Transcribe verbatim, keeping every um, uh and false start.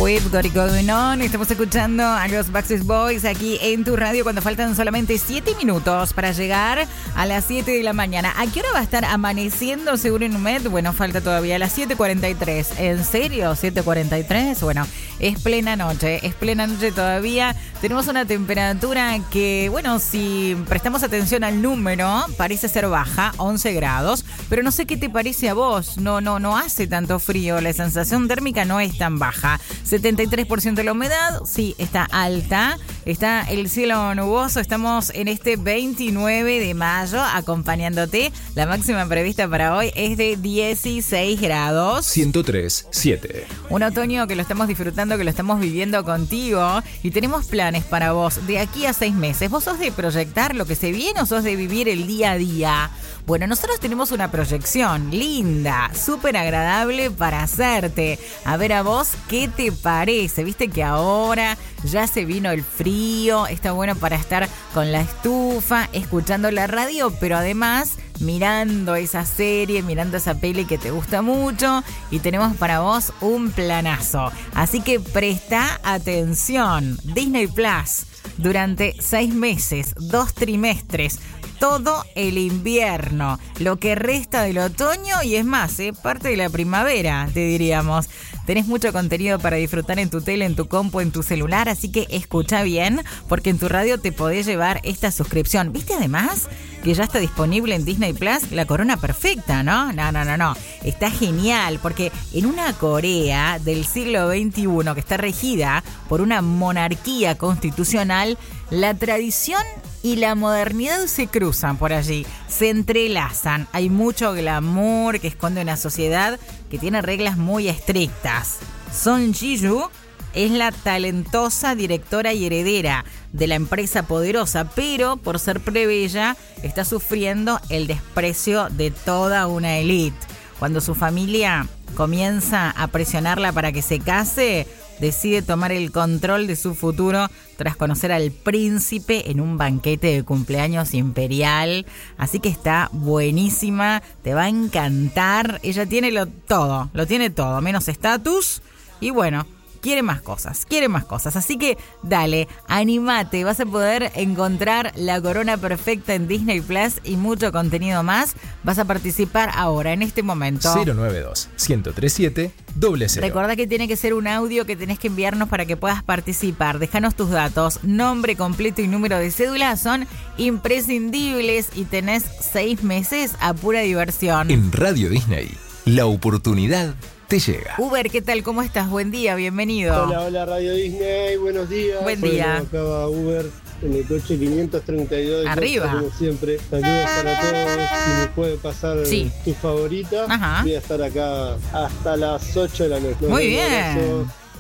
We've got it going on. Estamos escuchando a los Backstreet Boys aquí en tu radio cuando faltan solamente siete minutos para llegar a las siete de la mañana. ¿A qué hora va a estar amaneciendo según Inumet? Bueno, falta todavía a las siete cuarenta y tres. ¿En serio? ¿siete cuarenta y tres? Bueno, es plena noche, es plena noche todavía. Tenemos una temperatura que, bueno, si prestamos atención al número, parece ser baja, once grados. Pero no sé qué te parece a vos. No, no, no hace tanto frío. La sensación térmica no es tan baja. setenta y tres por ciento de la humedad, sí, está alta. Está el cielo nuboso. Estamos en este veintinueve de mayo acompañándote. La máxima prevista para hoy es de dieciséis grados. ciento tres punto siete. Un otoño que lo estamos disfrutando, que lo estamos viviendo contigo. Y tenemos planes para vos de aquí a seis meses. ¿Vos sos de proyectar lo que se viene o sos de vivir el día a día? Bueno, nosotros tenemos una proyección linda, súper agradable para hacerte. A ver a vos, ¿qué te parece? Viste que ahora ya se vino el frío, está bueno para estar con la estufa, escuchando la radio, pero además mirando esa serie, mirando esa peli que te gusta mucho, y tenemos para vos un planazo. Así que presta atención. Disney Plus, durante seis meses, dos trimestres, todo el invierno, lo que resta del otoño y es más, ¿eh? parte de la primavera, te diríamos. Tenés mucho contenido para disfrutar en tu tele, en tu compu, en tu celular, así que escucha bien, porque en tu radio te podés llevar esta suscripción. ¿Viste además que ya está disponible en Disney Plus la corona perfecta, no? No, no, no, no. Está genial, porque en una Corea del siglo veintiuno que está regida por una monarquía constitucional, la tradición y la modernidad se cruzan por allí, se entrelazan. Hay mucho glamour que esconde una sociedad que tiene reglas muy estrictas. Song Ji-Yoo es la talentosa directora y heredera de la empresa poderosa, pero por ser plebeya está sufriendo el desprecio de toda una élite. Cuando su familia comienza a presionarla para que se case, decide tomar el control de su futuro tras conocer al príncipe en un banquete de cumpleaños imperial. Así que está buenísima, te va a encantar. Ella tiene lo, todo, lo tiene todo, menos estatus y bueno, quiere más cosas, quiere más cosas. Así que dale, animate, vas a poder encontrar la corona perfecta en Disney Plus y mucho contenido más. Vas a participar ahora, en este momento. cero nueve dos, uno cero tres siete, cero cero. Recordá que tiene que ser un audio que tenés que enviarnos para que puedas participar. Déjanos tus datos, nombre completo y número de cédula, son imprescindibles y tenés seis meses a pura diversión. En Radio Disney, la oportunidad te llega. Uber, ¿qué tal? ¿Cómo estás? Buen día, bienvenido. Hola, hola Radio Disney, buenos días. Buen día. Bueno, acá va Uber en el coche quinientos treinta y dos. Arriba. Como siempre, saludos para todos. Si me puede pasar sí. tu favorita, Ajá. voy a estar acá hasta las ocho de la noche. Muy bien.